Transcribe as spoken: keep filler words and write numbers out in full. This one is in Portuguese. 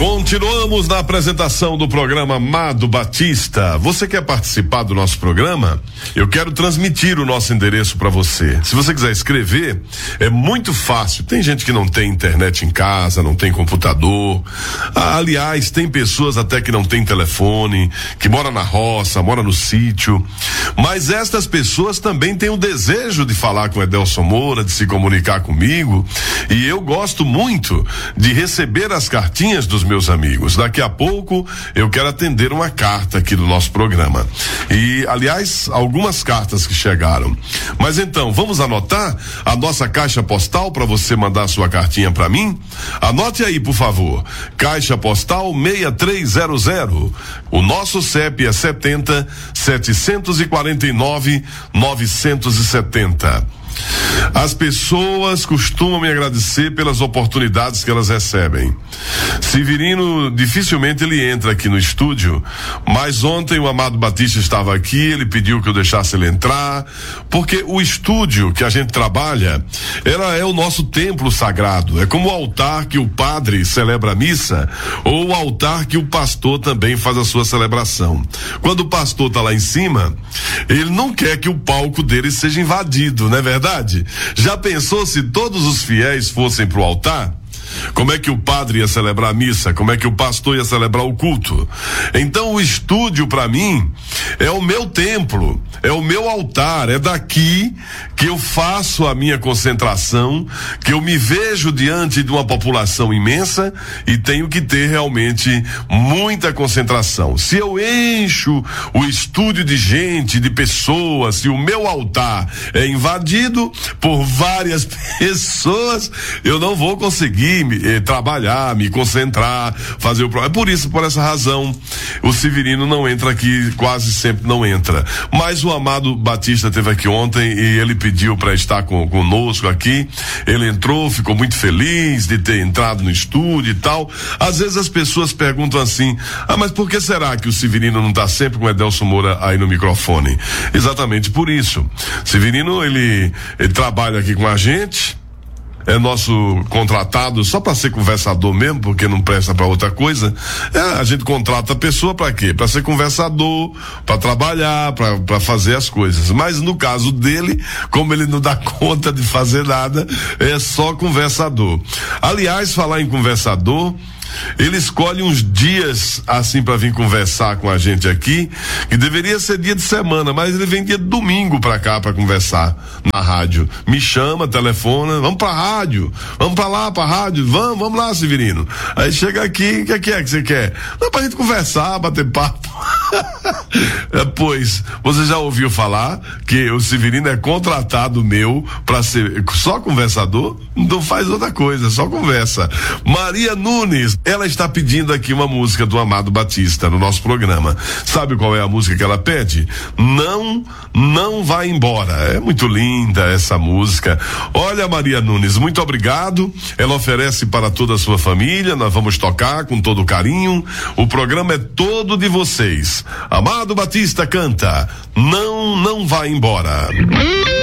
Continuamos na apresentação do programa Amado Batista. Você quer participar do nosso programa? Eu quero transmitir o nosso endereço para você. Se você quiser escrever, é muito fácil. Tem gente que não tem internet em casa, não tem computador. Ah, aliás, tem pessoas até que não tem telefone, que mora na roça, mora no sítio. Mas estas pessoas também têm o desejo de falar com Edelson Moura, de se comunicar comigo. E eu gosto muito de receber as cartinhas dos meus amigos. Daqui a pouco eu quero atender uma carta aqui do nosso programa. E, aliás, algumas cartas que chegaram. Mas então, vamos anotar a nossa caixa postal para você mandar sua cartinha para mim? Anote aí, por favor. Caixa postal seis três zero zero. O nosso C E P é setenta, setecentos e quarenta e nove, novecentos e setenta. As pessoas costumam me agradecer pelas oportunidades que elas recebem. Severino, dificilmente ele entra aqui no estúdio, mas ontem o Amado Batista estava aqui, ele pediu que eu deixasse ele entrar, porque o estúdio que a gente trabalha, ela é o nosso templo sagrado, é como o altar que o padre celebra a missa, ou o altar que o pastor também faz a sua celebração. Quando o pastor está lá em cima, ele não quer que o palco dele seja invadido, não é verdade? Verdade? Já pensou se todos os fiéis fossem pro altar? Como é que o padre ia celebrar a missa? Como é que o pastor ia celebrar o culto? Então o estúdio para mim é o meu templo, é o meu altar, é daqui que eu faço a minha concentração, que eu me vejo diante de uma população imensa e tenho que ter realmente muita concentração. Se eu encho o estúdio de gente, de pessoas, se o meu altar é invadido por várias pessoas, eu não vou conseguir Me, eh, trabalhar, me concentrar, fazer o programa. É por isso, por essa razão, o Severino não entra aqui, quase sempre não entra. Mas o Amado Batista esteve aqui ontem e ele pediu para estar com, conosco aqui. Ele entrou, ficou muito feliz de ter entrado no estúdio e tal. Às vezes as pessoas perguntam assim: ah, mas por que será que o Severino não está sempre com o Edelson Moura aí no microfone? Exatamente por isso. Severino, ele, ele trabalha aqui com a gente. É nosso contratado só para ser conversador mesmo, porque não presta para outra coisa. É, a gente contrata a pessoa para quê? Para ser conversador, para trabalhar, para fazer as coisas. Mas no caso dele, como ele não dá conta de fazer nada, é só conversador. Aliás, falar em conversador, ele escolhe uns dias assim para vir conversar com a gente aqui, que deveria ser dia de semana, mas ele vem dia de domingo para cá para conversar na rádio. Me chama, telefona, vamos pra rádio, vamos pra lá pra rádio, vamos, vamos lá, Severino. Aí chega aqui, o que é que é que você quer? Não, pra gente conversar, bater papo. É, pois, você já ouviu falar que o Severino é contratado meu para ser só conversador? Não faz outra coisa, só conversa. Maria Nunes, ela está pedindo aqui uma música do Amado Batista no nosso programa. Sabe qual é a música que ela pede? Não, não vai embora. É muito linda essa música. Olha, Maria Nunes, muito obrigado. Ela oferece para toda a sua família. Nós vamos tocar com todo carinho. O programa é todo de vocês. Amado Batista canta Não, não vai embora.